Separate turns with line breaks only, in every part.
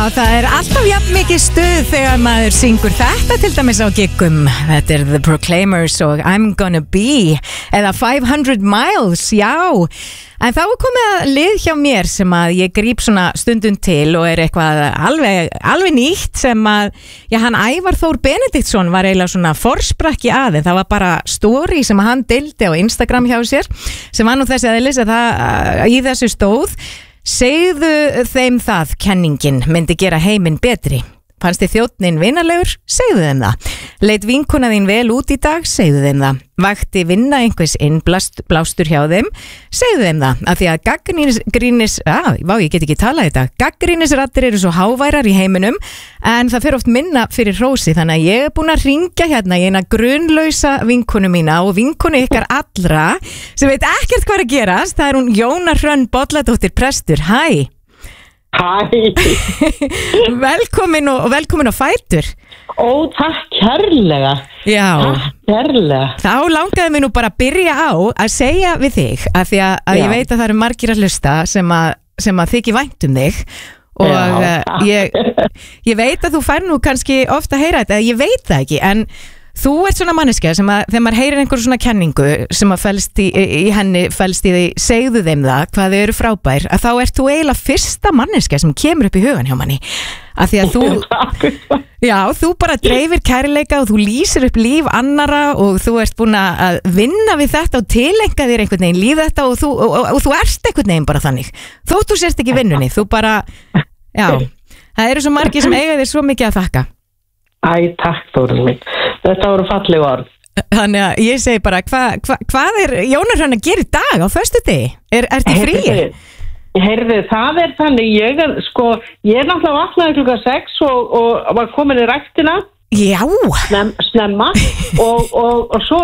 það alltaf jafn mikið stuð þegar maður syngur þetta til dæmis á giggum. Þetta The Proclaimers og I'm Gonna Be eða 500 Miles, já. En þá komið að lið hjá mér sem að ég gríp svona stundum til og eitthvað alveg nýtt sem að, já, hann Ævar Þór Benediktsson var eiginlega svona forsprakki að, en það var bara story sem hann deildi á Instagram hjá sér sem var nú þessi eðlis að það í þessu stóð: segðu þeim það kenningin myndi gera heiminn betri. Fannst þið þjónninn vinalegur? Segðu þeim það. Leit vinkona þín vel út í dag? Segðu þeim það. Vakti vinna einhvers innblástur hjá þeim? Segðu þeim það. Af því að gagnrýnisraddir eru svo háværar í heiminum en það fer oft minna fyrir hrósi, þannig að ég er búin að ringja hérna í eina grunlausa vinkonu mína og vinkonu ykkar allra sem veit ekkert hvað er að gerast. Það er hún Jóna Hrönn Bolladóttir prestur. Hæ!
Hæ.
Velkomin á Fætur.
Ó, takk kærlega.
Já.
Takk kærlega.
Þá langaði mig nú bara að byrja á að segja við þig, af því að ég veit að það eru margir að hlusta sem að þykir vænt þig og ég veit að þú fær nú kannski ofta að heyra þetta, ég veit það ekki, en þú ert svona manneskja sem að þegar maður heyrir einhver svona kenningu sem að felst í henni felst í því segðu þeim það hvað þau eru frábær, að þá ert þú eiginlega fyrsta manneskja sem kemur upp í hugan hjá manni, af því að þú bara dreifir kærleika og þú lýsir upp líf annara og þú ert búin að vinna við þetta og tilenga þér einhvern veginn líf þetta og þú ert einhvern veginn bara þannig þótt þú sérst ekki vinnunni, þú bara það eru svo margir sem eiga þér svo mikið að þakka.
Æ, takk Þórunn mín. Þetta voru falleg orð.
Þannig að ég segi bara, hvað er Jóna Hrönn að gera í dag á föstudegi? Ertu í fríi?
Heyrðu, það er þannig, ég er náttúrulega vaknaði klukkan 6 og var komin í ræktina.
Já.
Snemma og svo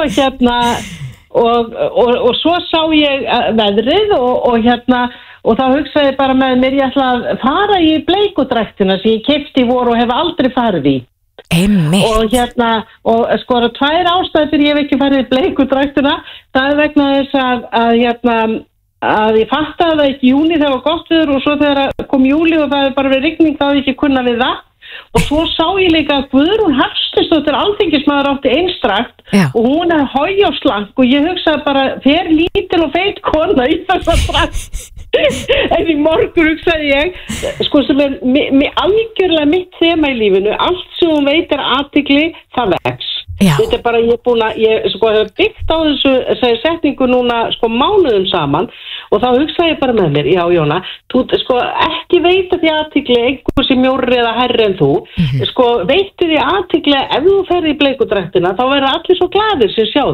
og svo sá ég veðrið og þá hugsaði ég bara með mér, ég ætla að fara í bleikudræktina sem ég keypti í vor og hef aldrei farið í.
Einmitt.
Og það er 2 ástæður fyrir ég hef ekki farið í bleikudræktina. Það er vegna þess að ég fattaði það ekki í júni þegar var gott viður og svo þegar kom júli og það er bara verið rigning þá hafði ég ekki kunnað við það. Og svo sá ég líka að Guðrún Hafsteinsdóttir alþingismaður átti einstrakt og hún er høj og slank og ég hugsaði bara fer lítil og feit kona í þessa drakt. En í morgun hugsaði ég sem er algjörlega mitt þema í lífinu, allt sem hún veitir athygli, það vex. Þetta er bara, ég hef byggt á þessu setningu núna mánuðum saman og þá hugsaði ég bara með mér, já Jóna, þú ekki veita því athygli einhver sem mjórri eða herri en þú, veitu því athygli ef þú ferði í bleikudræktina þá verða allir svo glaðir sem sjá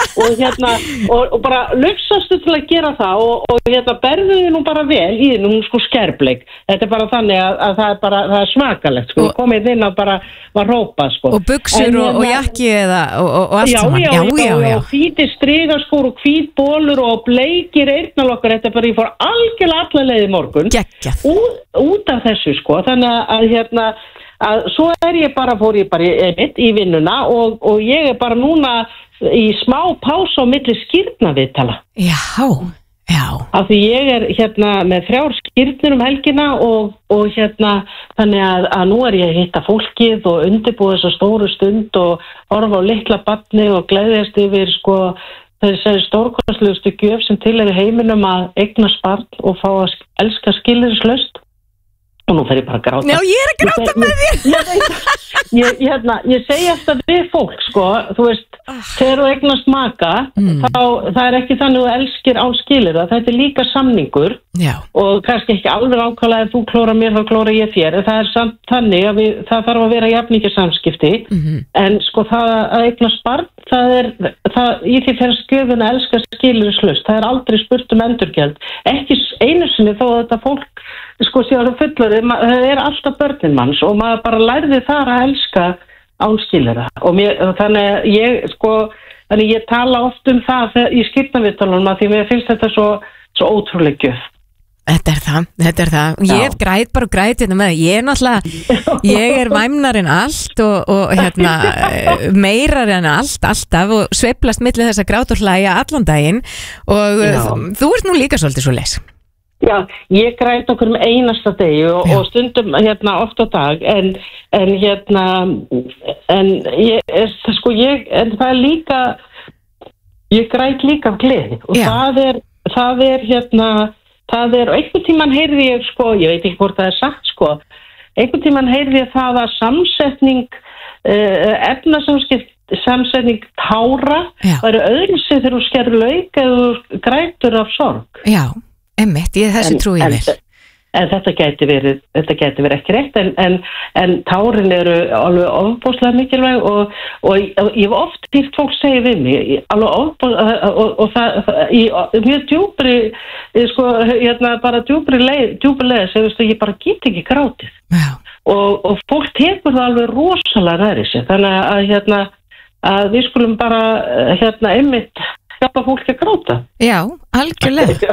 því og bara lögsastu til að gera það og berðu þið nú bara vel í þið, hún skerbleik. Þetta er bara þannig að það er smakalegt, komið inn að bara var rópað
Og buxur og jakki og allt saman.
Já, hvítir strigaskór og hvít bólur og bleikir eyrnalokkar, þetta bara ég fór algjörlega alla leið í morgun.
Geggjað.
Út af þessu þannig að svo fór ég bara í vinnuna og ég er bara núna í smá pása á milli skírnaviðtala.
Já.
Af því ég er með 3 skírnir helgina og þannig að nú er ég að hitta fólkið og undirbúa þessa stóru stund og horfa á litla barni og gleðjast yfir þessari stórkostlegustu gjöf sem til er í heiminum að eignast barn og fá að elska skilyrðislaust. Og nú fer ég bara að gráta.
Já, ég er að gráta með þér.
Ég segi alltaf við fólk, þú veist, þegar þú eignast maka, þá það er ekki þannig að þú elskir án skilyrða, þetta er líka samningur.
Já. Og
kannski ekki alveg ákvæmlega ef þú klóra mér, þá klóra ég þér, en það er samt þannig að það þarf að vera jafningjasamskipti, en það að eignast barn, í því fyrir skjöfun að elska skilyrðislaust, það er aldrei spurt endurgjald, ekki einu sinni þó að þetta fólk síðan fullorðið, það er alltaf börnin manns og maður bara lærði þar að elska án skilyrða og þannig ég tala oft um það í skírnaviðtölunum því mér finnst þetta svo ótrúlega gjöf.
Þetta er það. Ég græt bara og græt með það. Ég er náttúrulega, ég er væmnar en allt og meirar en alltaf og sveiflast milli þess að gráta og hlæja allan daginn og þú ert nú líka svolítið svo les.
Já, ég græt okkur einasta degi og stundum oft á dag en það er líka ég græt líka af gleði og það er einhvern tímann heyrði ég ég veit ekki hvort það er sagt einhvern tímann heyrði ég það að samsetning efnasamsetning tára væri öðruvísi þegar þú skerður lauk eða þú grætur af sorg.
Já, einmitt, þessu trúi ég vel.
En þetta gæti verið ekki rétt en tárin eru alveg ofboðslega mikilvæg og ég hef oft heyrt fólk segja við mig alveg og það í mjög djúpri bara djúpri leið segist ég bara get ekki grátið.
Já.
Og fólk tekur það alveg rosalega nærri sig þannig að við skulum bara einmitt hjálpa fólki að gráta.
Já, algjörlega.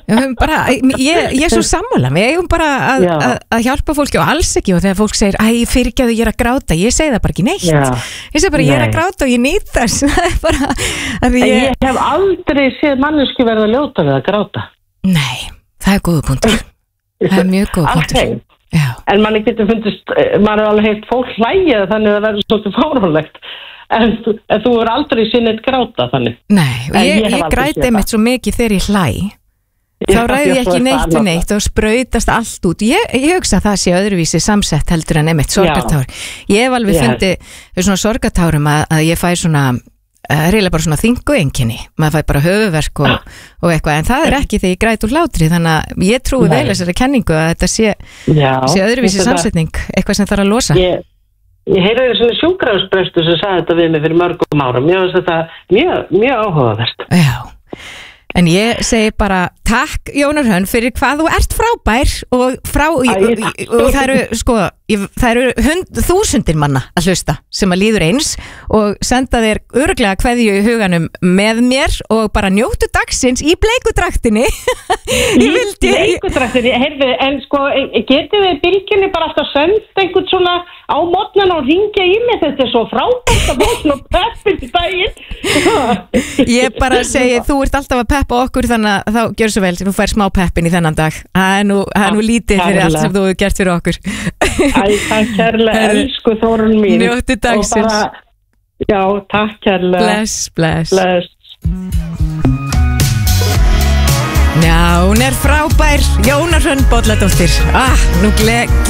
Ég er svo sammála. Við eigum bara að hjálpa fólki og alls ekki og þegar fólk segir, fyrirgefðu ég er að gráta, ég segi það bara ekki neitt. Ég segi bara ég er að gráta og ég nýt þess. Það er bara að
ég hef aldrei séð mannesku verða ljóta við að gráta.
Nei, það er góður punktur. Það er mjög góður punktur.
En manni getur fundist, maður er alveg heilt fólk hlægja þannig að það verður svolítið fáránlegt. En þú er aldrei sinnið gráta þannig.
Nei, og ég græti einmitt svo mikið þegar ég hlæ. Þá ræði ég ekki neitt við neitt og sprautast allt út. Ég hugsa að það sé öðruvísi samsett heldur en einmitt sorgartár. Ég hef alveg fundið svona sorgartárum að ég fæ svona reyla bara svona þingueinkenni. Maður fæ bara höfuverk og eitthvað, en það er ekki þegar ég græt úr hlátri, þannig að ég trúi vel þessari kenningu að þetta sé öðruvísi samsetning, eitthvað sem þarf að losa.
Ég heyrði svona sjúkrahúsprestur sem sagði þetta við mig fyrir mörgum árum. Mér finnst þetta mjög áhugavert.
Já, en ég segi bara takk Jónar Hrönn fyrir hvað þú ert frábær og það eru 1000 manna að hlusta sem að líður eins og senda þér örugglega kveðju í huganum með mér og bara njóttu dagsins í bleikudraktinni.
Í bleikudraktinni, heyrðu, en getum við bylgjunni bara alltaf senda einhvern svona á morgnana og ringja í mig, þetta er svo frábært að mótna og peppin í daginn.
Ég bara segi, þú ert alltaf að peppa okkur þannig að þá gjör svo vel, þú fær smá peppin í þennan dag. Það er nú lítið fyrir allt sem þú hefur gert fyrir okkur.
Takk kærlega, elsku Þórunn mín.
Njóttu dagsins.
Já, takk kærlega.
Bless. Já, hún er frábær. Jónar Hrönn Bolladóttir. Nú